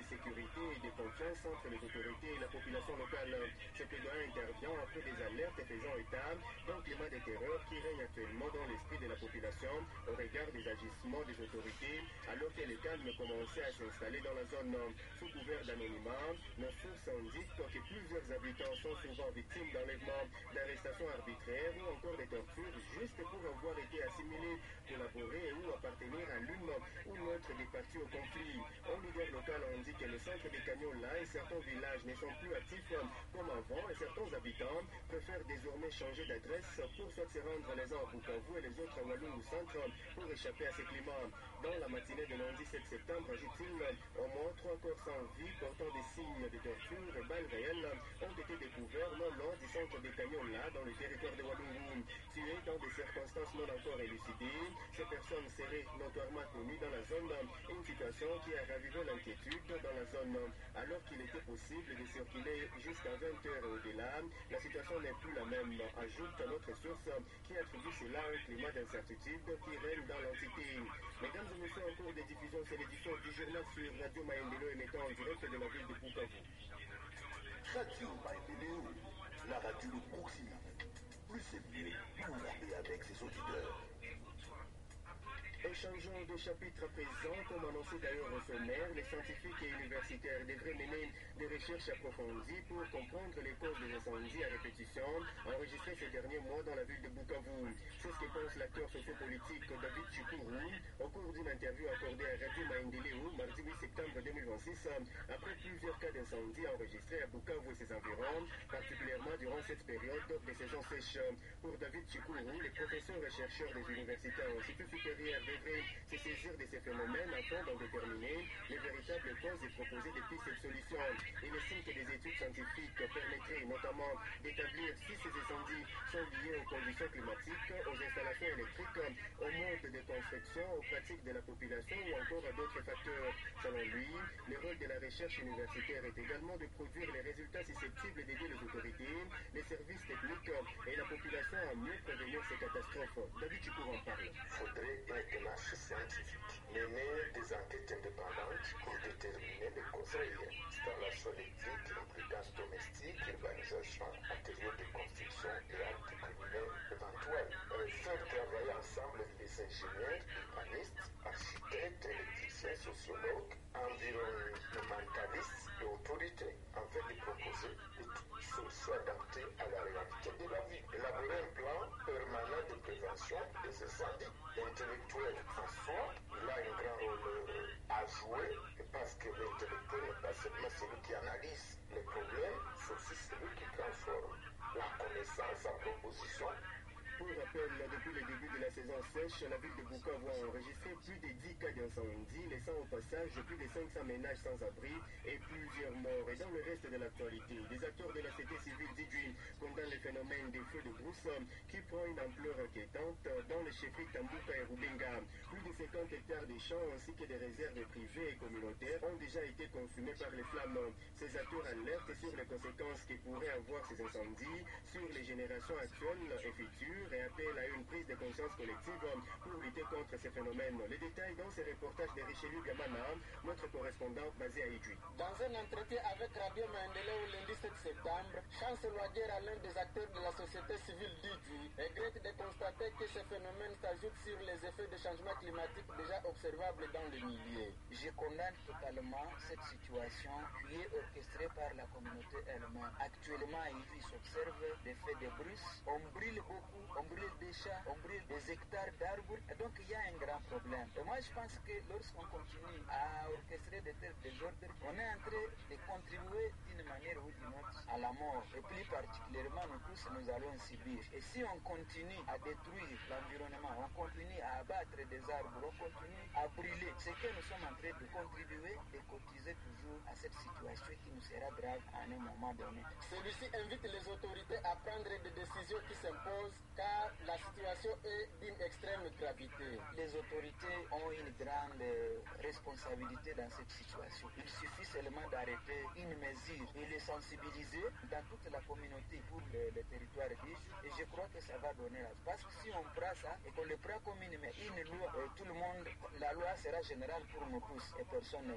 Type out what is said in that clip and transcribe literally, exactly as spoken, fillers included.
sécurité et de confiance entre les autorités et la population locale. Ce plaidoyer intervient après des alertes faisant état d'un climat de terreur qui règne actuellement dans l'esprit de la population au regard des agissements des autorités, alors que le calme commençait à s'installer dans la zone. Sous couvert d'anonymat, nos sources indiquent que plusieurs habitants sont souvent victimes d'enlèvements, d'arrestations arbitraires ou encore de tortures juste pour avoir été assimilés, collaborer ou appartenir à l'une ou l'autre des parties au conflit. Un leader local indique que le centre des Kanyola et certains villages ne sont plus actifs comme avant et certains habitants préfèrent désormais changer d'adresse pour soit se rendre les uns à Bukavu et les autres à Walungu Centre pour échapper à ce climat. Dans la matinée de lundi sept septembre, ajoute-t-il, au moins trois corps sans vie portant des signes de torture et balles réelles ont été découverts non loin du centre des Kanyola dans le territoire de Walungu. Tués dans des circonstances non encore élucidées, ces personnes seraient notoirement connues dans la zone, une situation qui a ravivé l'inquiétude dans la zone. Alors qu'il était possible de circuler jusqu'à vingt heures et au-delà, la situation n'est plus la même, ajoute notre source qui attribue cela à un climat d'incertitude qui règne dans l'entité. Mesdames et messieurs, en cours de diffusion, c'est l'édition du journal sur Radio Maendeleo émettant en direct de la ville de Bukavu. Radio Maendeleo, la radio de proximité. Plus c'est mieux, plus on est avec ses auditeurs. Et changeons de chapitre à présent, comme annoncé d'ailleurs au sommaire, les scientifiques et universitaires devraient mener des recherches approfondies pour comprendre les causes des incendies à répétition enregistrés ces derniers mois dans la ville de Bukavu. C'est ce que pense l'acteur sociopolitique David Chikuru au cours d'une interview accordée à Radio Maendeleo mardi huit septembre deux mille vingt-six, après plusieurs cas d'incendie enregistrés à Bukavu et ses environs, particulièrement durant cette période de saison sèche. Pour David Chikuru, les professeurs et chercheurs des universités et instituts supérieurs devraient se saisir de ces phénomènes afin d'en déterminer les véritables causes et proposer des pistes de solutions. Il estime que des études scientifiques permettraient notamment d'établir si ces incendies sont liés aux conditions climatiques, aux installations électriques, au mode de construction, aux pratiques de la population ou encore à d'autres facteurs. Selon lui, le rôle de la recherche universitaire est également de produire les résultats susceptibles d'aider les autorités, les services techniques et la population à mieux prévenir ces catastrophes. David Chikour en parle. Il faudrait une démarche scientifique, mener des enquêtes indépendantes pour déterminer les causes réelles. Installation électrique, imprudence domestique, urbanisation, matériaux de construction et actes criminels éventuels. Euh, faire travailler ensemble les ingénieurs, urbanistes, architectes, électriciens, sociologues, environnementalistes et autorités, afin de proposer des solutions adaptées à la réalité de la vie. Élaborer un plan permanent de prévention des incendies. L'intellectuel en soi, il a un grand rôle à jouer, parce que l'intellectuel n'est pas seulement celui qui analyse les problèmes, c'est aussi celui qui transforme la connaissance en proposition. Pour rappel, depuis le début de la saison sèche, la ville de Bukavu a enregistré plus de dix cas d'incendie, laissant au passage plus de cinq cents ménages sans abri et plusieurs morts. Et dans le reste de l'actualité, des acteurs de la société civile d'Idjouin condamnent le phénomène des feux de brousse qui prend une ampleur inquiétante dans les chefferies Tambuka et Rubenga. Plus de cinquante hectares de champs ainsi que des réserves privées et communautaires ont déjà été consumés par les flammes. Ces acteurs alertent sur les conséquences que pourraient avoir ces incendies sur les générations actuelles et futures et appelle à une prise de conscience collective pour lutter contre ces phénomènes. Les détails dans ce reportage de Richelieu Gamana, notre correspondant basé à Idjouin. Dans un entretien avec Radio Maendeleo le lundi sept septembre, Chance Loadière, l'un des acteurs de la société civile d'Idjouin, regrette de constater que ces phénomènes s'ajoutent sur les effets des changements climatiques déjà observables dans le milieu. Je condamne totalement cette situation qui est orchestrée par la communauté elle-même. Actuellement, à Idjouin s'observe des feux de brousse, on brûle beaucoup, on brûle des champs, on brûle des hectares d'arbres, et donc il y a un grand problème. Et moi je pense que lorsqu'on continue à orchestrer de tels désordres, on est en train de contribuer d'une manière ou d'une autre à la mort. Et plus particulièrement, nous tous, nous allons subir. Et si on continue à détruire l'environnement, on continue à abattre des arbres, on continue à brûler, c'est que nous sommes en train de contribuer et cotiser toujours à cette situation qui nous sera grave à un moment donné. Celui-ci invite les autorités à prendre des décisions qui s'imposent car la situation est d'une extrême gravité. Les autorités ont une grande responsabilité dans cette situation. Il suffit seulement d'arrêter une mesure et les sensibiliser dans toute la communauté pour le, le territoire riche. Et je crois que ça va donner la... Parce que si on prend ça et qu'on le prend comme une, une loi, euh, tout le monde, la loi sera générale pour nous tous et personne ne